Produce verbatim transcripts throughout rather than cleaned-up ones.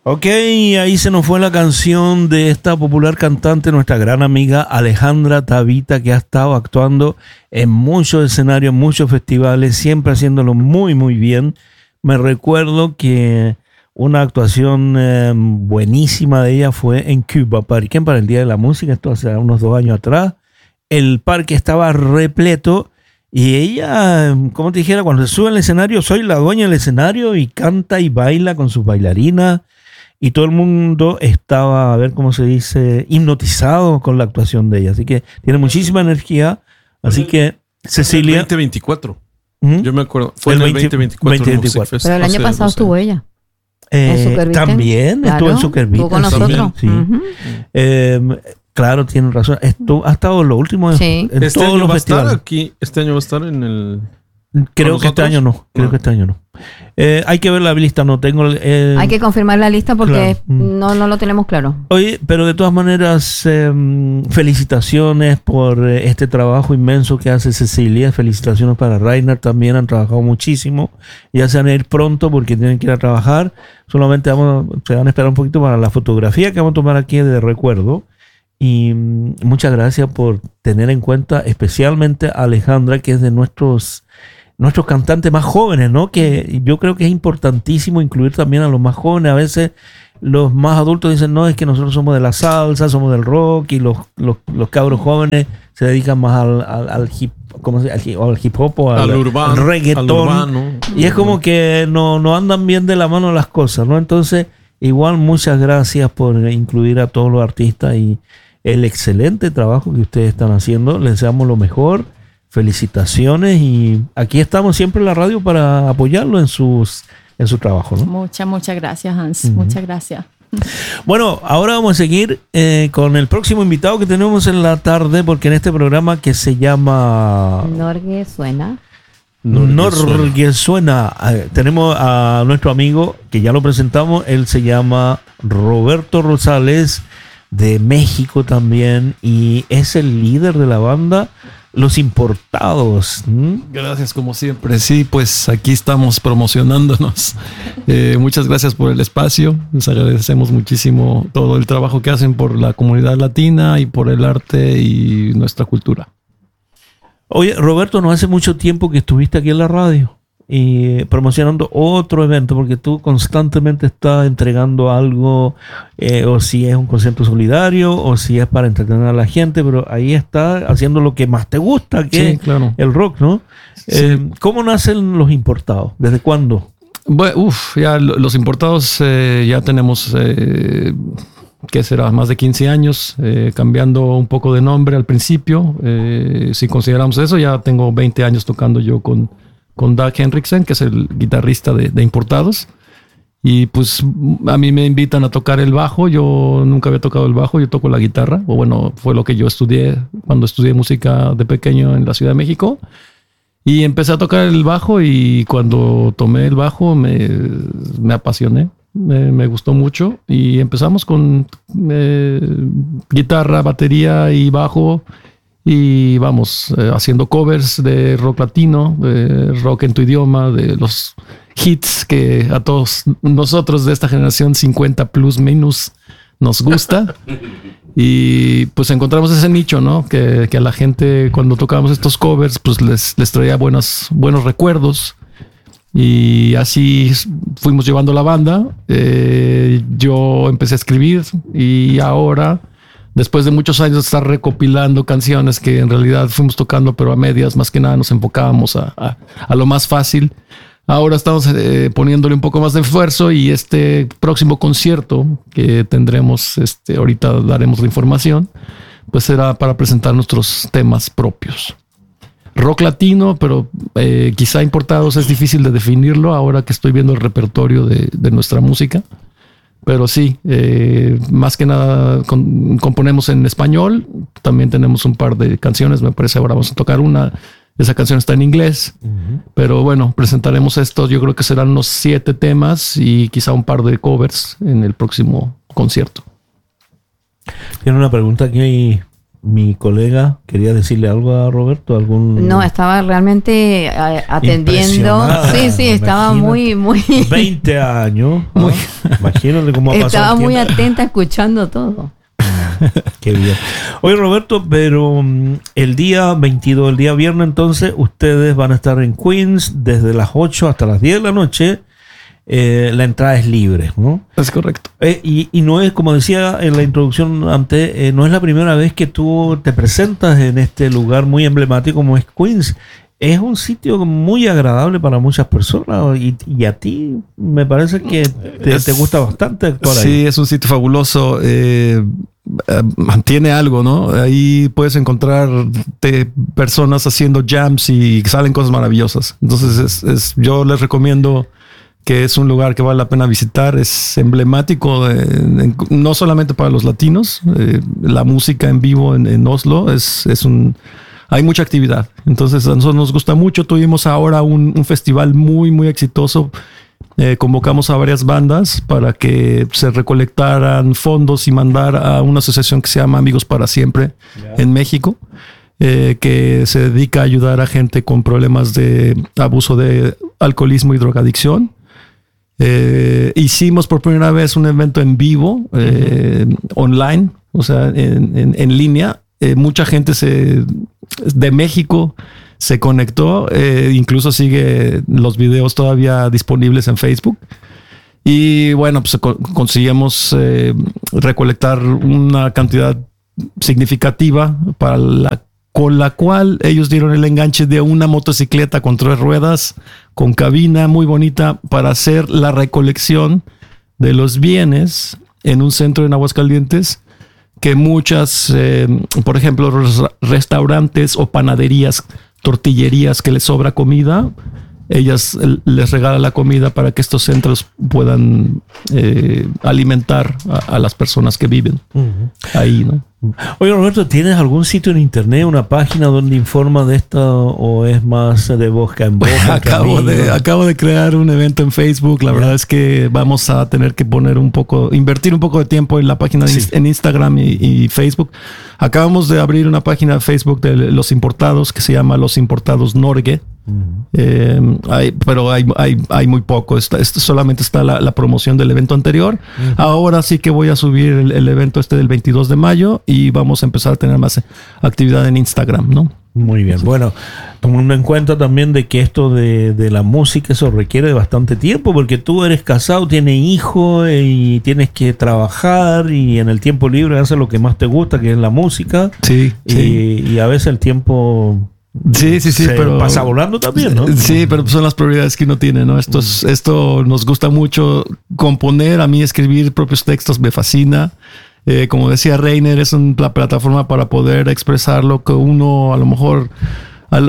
Ok, ahí se nos fue la canción de esta popular cantante, nuestra gran amiga Alejandra Tabita, que ha estado actuando en muchos escenarios, muchos festivales, siempre haciéndolo muy, muy bien. Me recuerdo que una actuación eh, buenísima de ella fue en Cuba Park, para el Día de la Música, esto hace unos dos años atrás. El parque estaba repleto y ella, como te dijera, cuando se sube al escenario, soy la dueña del escenario y canta y baila con sus bailarinas. Y todo el mundo estaba, a ver cómo se dice, hipnotizado con la actuación de ella. Así que tiene muchísima energía. Así que, Cecilia... veinte veinticuatro. ¿Mm? Yo me acuerdo. Fue el en el veinte veinticuatro. veinte veinticuatro. Pero el año pasado estuvo ella. Eh, también claro, estuvo en Zuckerbeat. Estuvo con nosotros. Sí. Uh-huh. eh, claro, tienen razón. Estuvo, ha estado en los últimos... Sí. En este todos año los va festivales. a estar aquí. Este año va a estar en el... Creo que este año no. Creo no. que este año no. Eh, hay que ver la lista. No tengo... Eh, Hay que confirmar la lista porque claro. no, no lo tenemos claro. Oye, pero de todas maneras, eh, felicitaciones por eh, este trabajo inmenso que hace Cecilia. Felicitaciones para Rainer también. Han trabajado muchísimo. Ya se van a ir pronto porque tienen que ir a trabajar. Solamente vamos, se van a esperar un poquito para la fotografía que vamos a tomar aquí de recuerdo. Y mm, muchas gracias por tener en cuenta especialmente a Alejandra, que es de nuestros... nuestros cantantes más jóvenes, ¿no? Que yo creo que es importantísimo incluir también a los más jóvenes. A veces los más adultos dicen, no, es que nosotros somos de la salsa, somos del rock, y los, los, los cabros jóvenes se dedican más al, al, al hip, ¿cómo se dice? Al, al hip hop o al, al, urbano, al reggaetón. Al urbano. Y es como que no, no andan bien de la mano las cosas, ¿no? Entonces, igual muchas gracias por incluir a todos los artistas y el excelente trabajo que ustedes están haciendo. Les deseamos lo mejor. Felicitaciones y aquí estamos siempre en la radio para apoyarlo en sus en su trabajo, ¿no? Muchas, muchas gracias, Hans. Uh-huh. Muchas gracias. Bueno, ahora vamos a seguir eh, con el próximo invitado que tenemos en la tarde, porque en este programa que se llama Norgue suena. Norgue suena, eh, tenemos a nuestro amigo que ya lo presentamos. Él se llama Roberto Rosales, de México también, y es el líder de la banda Los Importados. ¿Mm? Gracias, como siempre. Sí, pues aquí estamos promocionándonos. Eh, muchas gracias por el espacio. Les agradecemos muchísimo todo el trabajo que hacen por la comunidad latina y por el arte y nuestra cultura. Oye, Roberto, no hace mucho tiempo que estuviste aquí en la radio y promocionando otro evento, porque tú constantemente estás entregando algo, eh, o si es un concierto solidario o si es para entretener a la gente, pero ahí estás haciendo lo que más te gusta, que Sí, es claro. el rock, ¿no? Sí. Eh, ¿Cómo nacen Los Importados? ¿Desde cuándo? Bueno, uf, ya los importados eh, ya tenemos, eh, ¿qué será? Más de quince años, eh, cambiando un poco de nombre al principio. Eh, si consideramos eso, ya tengo veinte años tocando yo con con Doug Henriksen, que es el guitarrista de, de Importados. Y pues a mí me invitan a tocar el bajo. Yo nunca había tocado el bajo, yo toco la guitarra. O bueno, fue lo que yo estudié cuando estudié música de pequeño en la Ciudad de México. Y empecé a tocar el bajo y cuando tomé el bajo me, me apasioné. Me, me gustó mucho y empezamos con eh, guitarra, batería y bajo. Y vamos, eh, haciendo covers de rock latino, de rock en tu idioma, de los hits que a todos nosotros de esta generación cincuenta plus minus nos gusta. Y pues encontramos ese nicho, ¿no? Que, que a la gente cuando tocábamos estos covers, pues les, les traía buenos, buenos recuerdos. Y así fuimos llevando la banda. Eh, yo empecé a escribir y ahora... Después de muchos años de estar recopilando canciones que en realidad fuimos tocando, pero a medias, más que nada nos enfocábamos a, a, a lo más fácil. Ahora estamos eh, poniéndole un poco más de esfuerzo y este próximo concierto que tendremos, este, ahorita daremos la información, pues será para presentar nuestros temas propios. Rock latino, pero eh, quizá Importados es difícil de definirlo ahora que estoy viendo el repertorio de, de nuestra música. Pero sí, eh, más que nada con, componemos en español. También tenemos un par de canciones, me parece ahora vamos a tocar una. Esa canción está en inglés. Uh-huh. Pero bueno, presentaremos esto. Yo creo que serán unos siete temas y quizá un par de covers en el próximo concierto. Tiene una pregunta aquí mi colega quería decirle algo a Roberto, algún No, estaba realmente eh, atendiendo. Impresionada, Sí, sí, estaba imagínate. muy, muy. veinte años. ¿no? Imagínate cómo ha pasado. Estaba el muy tiempo. atenta escuchando todo. Qué bien. Oye, Roberto, pero mm, el día veintidós, el día viernes, entonces, ustedes van a estar en Queens desde las ocho hasta las diez de la noche. Eh, la entrada es libre, ¿no? Es correcto. Eh, y, y no es, como decía en la introducción antes, eh, no es la primera vez que tú te presentas en este lugar muy emblemático como es Queens. Es un sitio muy agradable para muchas personas y, y a ti me parece que te, Es- te gusta bastante actuar Sí, ahí. es un sitio fabuloso. Eh, eh, mantiene algo, ¿no? Ahí puedes encontrar te- personas haciendo jams y salen cosas maravillosas. Entonces, es, es- yo les recomiendo que es un lugar que vale la pena visitar. Es emblemático, eh, en- no solamente para los latinos. Eh, la música en vivo en, en Oslo es, es un... Hay mucha actividad. Entonces, a nosotros nos gusta mucho. Tuvimos ahora un, un festival muy, muy exitoso. Eh, convocamos a varias bandas para que se recolectaran fondos y mandar a una asociación que se llama Amigos para Siempre en México, eh, que se dedica a ayudar a gente con problemas de abuso de alcoholismo y drogadicción. Eh, hicimos por primera vez un evento en vivo, eh, online, o sea, en, en- en línea. Eh, mucha gente se, de México se conectó, eh, incluso sigue los videos todavía disponibles en Facebook. Y bueno, pues co- conseguimos eh, recolectar una cantidad significativa para la, con la cual ellos dieron el enganche de una motocicleta con tres ruedas, con cabina muy bonita, para hacer la recolección de los bienes en un centro en Aguascalientes que muchas, eh, por ejemplo, res- restaurantes o panaderías, tortillerías que les sobra comida, ellas eh, les regalan la comida para que estos centros puedan eh, alimentar a, a las personas que viven ahí, ¿no? Oye, Roberto, ¿tienes algún sitio en internet, una página donde informa de esto o es más de boca en boca? Acabo de, acabo de crear un evento en Facebook. La verdad es que vamos a tener que poner un poco, invertir un poco de tiempo en la página de Sí. Inst- en Instagram y, y Facebook. Acabamos de abrir una página de Facebook de los importados que se llama Los Importados Norge. Eh, hay, pero hay, hay, hay muy poco. Está, esto solamente está la, la promoción del evento anterior. Ahora sí que voy a subir el, el evento este del veintidós de mayo y vamos a empezar a tener más actividad en Instagram, ¿no? Muy bien. Bueno, tomando en cuenta también de que esto de, de la música, eso requiere de bastante tiempo, porque tú eres casado, tienes hijos y tienes que trabajar y en el tiempo libre haces lo que más te gusta, que es la música. Sí, Y, sí. y a veces el tiempo Sí, sí, sí, se pero pasa volando también, ¿no? Sí, pero son las prioridades que uno tiene, ¿no? Esto, es- esto nos gusta mucho componer. A mí escribir propios textos me fascina. Eh, como decía Reiner, es una plataforma para poder expresar lo que uno a lo mejor al-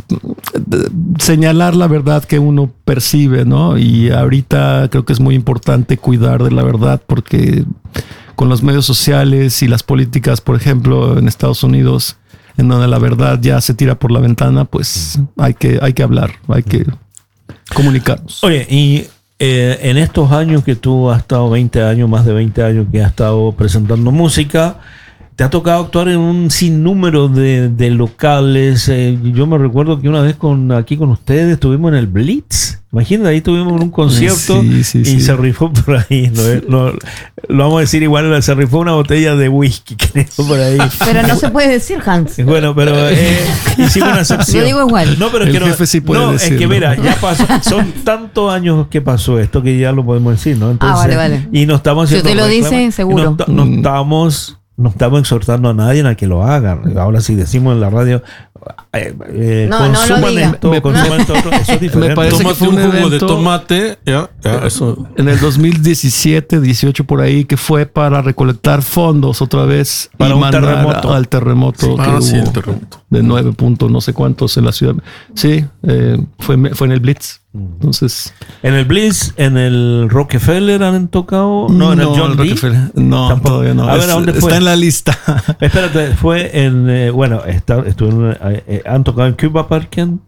eh, señalar la verdad que uno percibe, ¿no? Y ahorita creo que es muy importante cuidar de la verdad porque con los medios sociales y las políticas, por ejemplo, en Estados Unidos, en donde la verdad ya se tira por la ventana, pues hay que, hay que hablar, hay que comunicarnos. Oye, y eh, en estos años que tú has estado, veinte años, más de veinte años que has estado presentando música, te ha tocado actuar en un sinnúmero de, de locales. Eh, yo me recuerdo que una vez con aquí con ustedes estuvimos en el Blitz. Imagínate, ahí tuvimos un concierto Sí, sí, y sí. se rifó por ahí. ¿no? Lo, lo vamos a decir igual, se rifó una botella de whisky, creo, por ahí. Pero no se puede decir, Hans. Bueno, pero eh, hicimos una excepción. Lo digo igual. No, pero es El que no, jefe sí puede no, es que decirlo. mira, ya pasó, son tantos años que pasó esto que ya lo podemos decir, ¿no? Entonces, Ah, vale, vale. Y no estamos Si haciendo usted lo reclamos, dice, y seguro. No, no Mm. estamos, no estamos exhortando a nadie a que lo haga. Ahora sí decimos en la radio, eh, eh, No, no lo consuman diga. esto, Me- consuman esto otro. Eso es diferente. parece que Tómate fue un un jugo de evento- tomate. Ya, ya, eso. En el dos mil diecisiete, dieciocho por ahí, que fue para recolectar fondos otra vez Para y un mandar terremoto. al terremoto que Ah, sí, hubo el terremoto. de nueve puntos no sé cuántos en la ciudad. Sí, eh, fue, fue en el Blitz. Entonces, En el Blitz, en el Rockefeller han tocado. No, en el John Dee. Rockefeller. No, Tampoco. todavía no. A ver, Es- ¿a dónde fue? Está en la lista. Espérate, fue en. eh, bueno, está, estuvo en una- eh, eh, han tocado en Cuba Park, han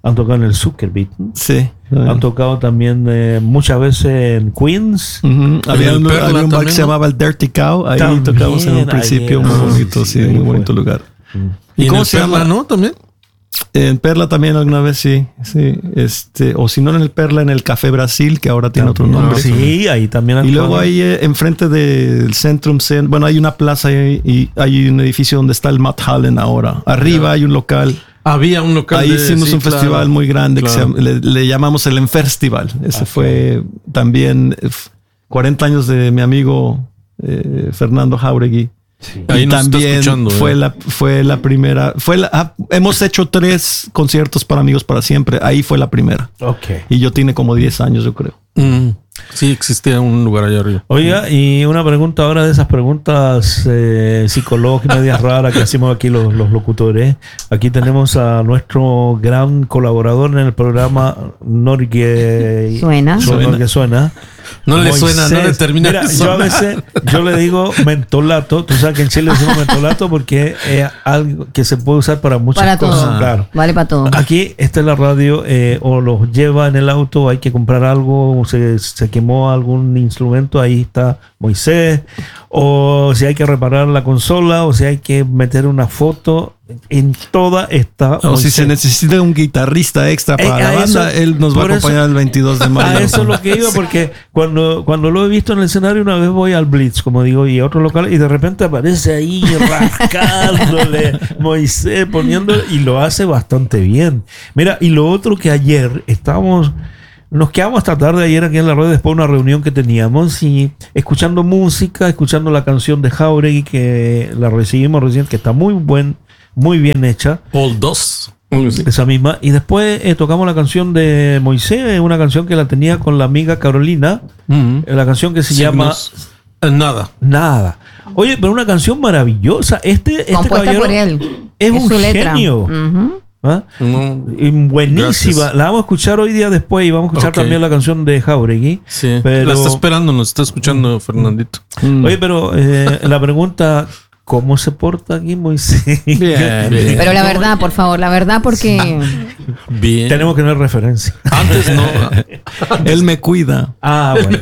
han tocado en el Zuckerbeat. Sí. Han tocado también eh, muchas veces en Queens. Uh-huh. Había, un, Perla había un bar también, que se ¿no? llamaba el Dirty Cow. Ahí También, tocamos en un principio, ahí, muy ah, bonito, sí, sí, sí, muy ahí bonito fue. lugar. ¿Y, ¿Y en cómo el se Perla, llama? no? También. En Perla también alguna vez, sí, sí. Este, o si no en el Perla, en el Café Brasil, que ahora tiene También, otro nombre. Sí, ahí también. Y luego actuaron. ahí eh, enfrente del Centrum, Cen- bueno, hay una plaza ahí, y hay un edificio donde está el Matt Hallen ahora. Arriba hay un local. Había un local. Ahí de- hicimos sí, un claro. festival muy grande que Claro. se llama- le, le llamamos el Enfestival. Ese fue también eh, f- cuarenta años de mi amigo eh, Fernando Jauregui. Sí. Ahí Y nos está también escuchando, fue eh. la fue la primera fue la, ah, hemos hecho tres conciertos para Amigos para Siempre. Ahí fue la primera. Ok. Y yo tiene como diez años, yo creo. Mm, sí, existía un lugar allá arriba. Oiga, y una pregunta ahora de esas preguntas eh, psicológicas, medias raras que hacemos aquí los, los locutores. Aquí tenemos a nuestro gran colaborador en el programa Norgue Suena. Su- Norgue Suena. No le Moisés. suena, no le termina Mira, de yo a sonar. veces yo le digo mentolato. Tú sabes que en Chile decimos mentolato porque es algo que se puede usar para muchas Para cosas. todo. Claro. Vale para todo. Aquí está en la radio, eh, o los lleva en el auto, hay que comprar algo, o se, se quemó algún instrumento, ahí está Moisés, o si hay que reparar la consola, o si hay que meter una foto, en toda está O si Moisés. se necesita un guitarrista extra Eh, para a la banda, eso- él nos va a por eso- acompañar el veintidós de mayo. A eso es lo que iba, porque cuando, cuando lo he visto en el escenario, una vez voy al Blitz, como digo, y a otro local, y de repente aparece ahí rascándole, Moisés poniéndole, y lo hace bastante bien. Mira, y lo otro que ayer estábamos, nos quedamos hasta tarde ayer aquí en la radio después de una reunión que teníamos, y escuchando música, escuchando la canción de Jauregui, que la recibimos recién, que está muy buen, muy bien hecha. All dos. Esa misma. Y después eh, tocamos la canción de Moisés, una canción que la tenía con la amiga Carolina, Mm. eh, la canción que se llama Signos. Eh, Nada. Nada. Oye, pero una canción maravillosa. Este, este Compuesta caballero por él. es un su letra. genio. Ujú. ¿Ah? No. Y buenísima. Gracias. La vamos a escuchar hoy día después y vamos a escuchar Ok. también la canción de Jauregui. Sí. Pero- La está esperando, nos está escuchando Fernandito. Mm. Oye, pero eh, la pregunta, ¿cómo se porta aquí Moisés? Bien, bien. Pero la verdad, por favor, la verdad, porque Bien. Tenemos que tener referencia. Antes no. Él me cuida. Ah, bueno.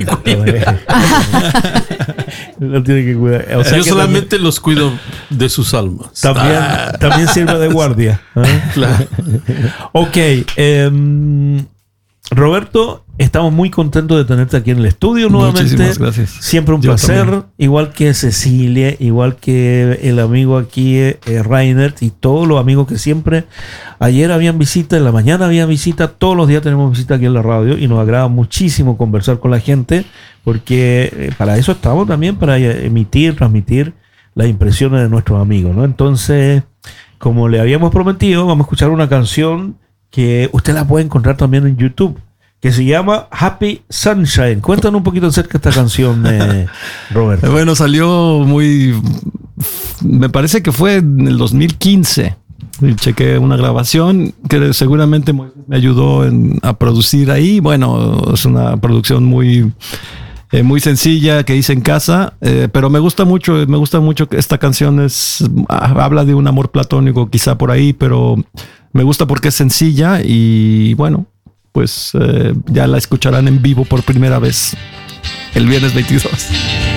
Lo tiene que cuidar. O sea Yo que solamente los cuido de sus almas. También, Ah, también sirve de guardia. ¿eh? claro. Ok. em, Roberto, estamos muy contentos de tenerte aquí en el estudio nuevamente. Muchísimas gracias. Siempre un Yo placer. también. Igual que Cecilia, igual que el amigo aquí, eh, Reinert, y todos los amigos que siempre. Ayer habían visita, en la mañana había visita, todos los días tenemos visita aquí en la radio y nos agrada muchísimo conversar con la gente porque eh, para eso estamos también, para eh, emitir, transmitir las impresiones de nuestros amigos, ¿no? Entonces, como le habíamos prometido, vamos a escuchar una canción que usted la puede encontrar también en YouTube, que se llama Happy Sunshine. Cuéntanos un poquito acerca de esta canción, eh, Roberto. Bueno, salió muy... Me parece que fue en el dos mil quince. Y chequé una grabación que seguramente me ayudó en- a producir ahí. Bueno, es una producción muy... eh, muy sencilla que hice en casa, eh, pero me gusta mucho, me gusta mucho que esta canción es, ah, habla de un amor platónico quizá por ahí, pero me gusta porque es sencilla y bueno, pues eh, ya la escucharán en vivo por primera vez el viernes veintidós.